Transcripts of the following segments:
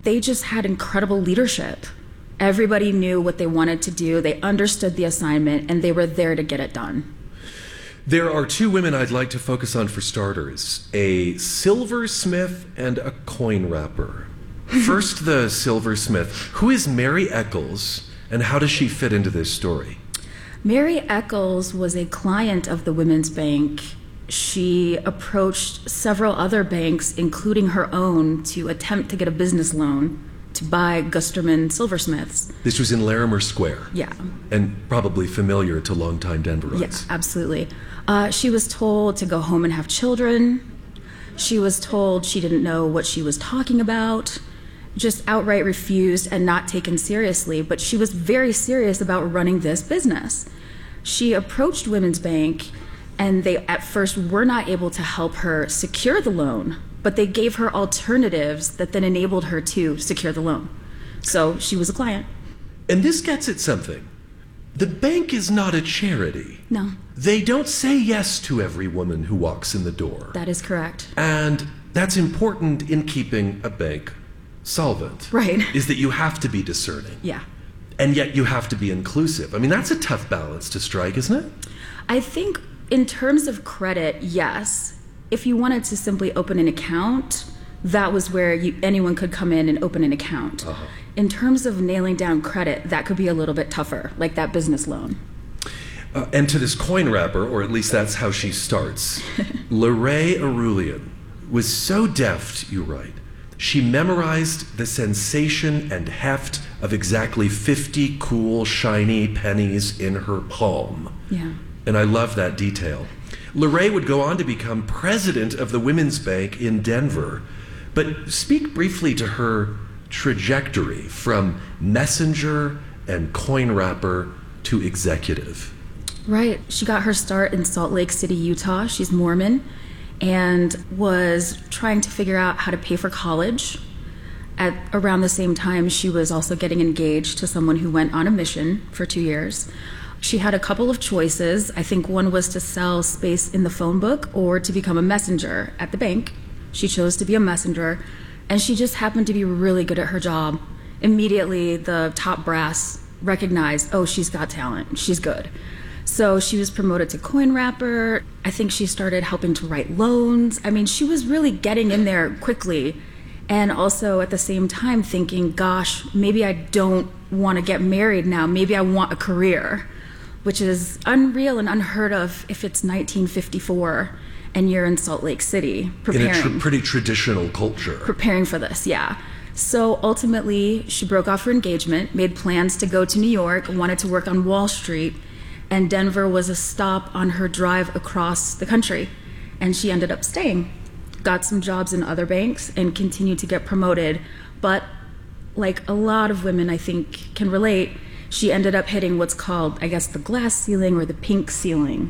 they just had incredible leadership. Everybody knew what they wanted to do. They understood the assignment, and they were there to get it done. There are two women I'd like to focus on for starters, a silversmith and a coin wrapper. First, the silversmith. Who is Mary Eccles, and how does she fit into this story? Mary Eccles was a client of the Women's Bank. She approached several other banks, including her own, to attempt to get a business loan to buy Gusterman silversmiths. This was in Larimer Square. Yeah. And probably familiar to longtime Denverites. Yeah, absolutely. She was told to go home and have children. She was told she didn't know what she was talking about, just outright refused and not taken seriously. But she was very serious about running this business. She approached Women's Bank, and they at first were not able to help her secure the loan, but they gave her alternatives that then enabled her to secure the loan. So she was a client. And this gets at something. The bank is not a charity. No. They don't say yes to every woman who walks in the door. That is correct. And that's important in keeping a bank solvent. Right. Is that you have to be discerning. Yeah. And yet you have to be inclusive. I mean, that's a tough balance to strike, isn't it? I think in terms of credit, yes. If you wanted to simply open an account, that was where anyone could come in and open an account. Uh-huh. In terms of nailing down credit, that could be a little bit tougher, like that business loan. And to this coin wrapper, or at least that's how she starts, Larae Arulian was so deft, you write. She memorized the sensation and heft of exactly 50 cool, shiny pennies in her palm. Yeah. And I love that detail. Larae would go on to become president of the Women's Bank in Denver. But speak briefly to her trajectory from messenger and coin wrapper to executive. Right. She got her start in Salt Lake City, Utah. She's Mormon and was trying to figure out how to pay for college. At around the same time, she was also getting engaged to someone who went on a mission for 2 years. She had a couple of choices. I think one was to sell space in the phone book or to become a messenger at the bank. She chose to be a messenger, and she just happened to be really good at her job. Immediately, the top brass recognized, oh, she's got talent, she's good. So she was promoted to coin wrapper. I think she started helping to write loans. I mean, she was really getting in there quickly, and also at the same time thinking, gosh, maybe I don't want to get married now. Maybe I want a career, which is unreal and unheard of if it's 1954 and you're in Salt Lake City preparing. In a pretty traditional culture. Preparing for this, yeah. So ultimately, she broke off her engagement, made plans to go to New York, wanted to work on Wall Street, and Denver was a stop on her drive across the country. And she ended up staying, got some jobs in other banks, and continued to get promoted. But like a lot of women, I think, can relate, she ended up hitting what's called, I guess, the glass ceiling or the pink ceiling,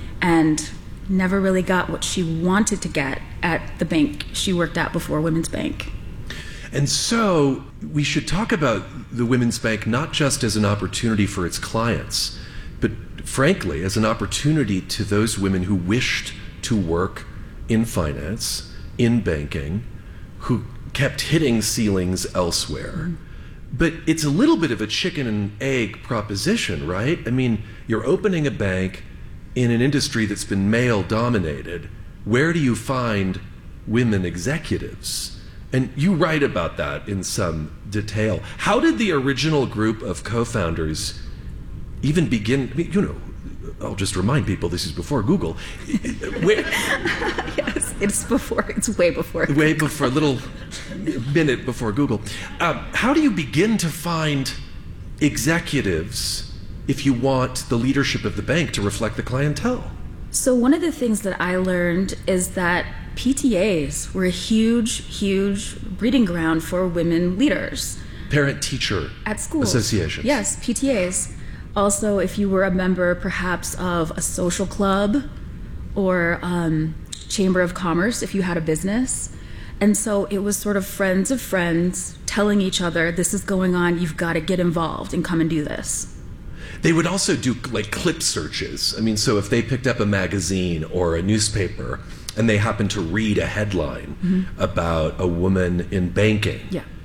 and never really got what she wanted to get at the bank she worked at before, Women's Bank. And so we should talk about the Women's Bank not just as an opportunity for its clients, but frankly, as an opportunity to those women who wished to work in finance, in banking, who kept hitting ceilings elsewhere. Mm-hmm. But it's a little bit of a chicken and egg proposition, right? I mean, you're opening a bank in an industry that's been male-dominated. Where do you find women executives? And you write about that in some detail. How did the original group of co-founders even begin? I mean, you know, I'll just remind people this is before Google. Yes, it's before. It's way before. Way before, a little minute before Google. How do you begin to find executives if you want the leadership of the bank to reflect the clientele? So one of the things that I learned is that PTAs were a huge breeding ground for women leaders. Parent-teacher at schools. Associations. Yes, PTAs. Also, if you were a member perhaps of a social club or chamber of commerce, if you had a business. And so it was sort of friends of friends telling each other, this is going on, you've got to get involved and come and do this. They would also do like clip searches. I mean, so if they picked up a magazine or a newspaper and they happened to read a headline about a woman in banking,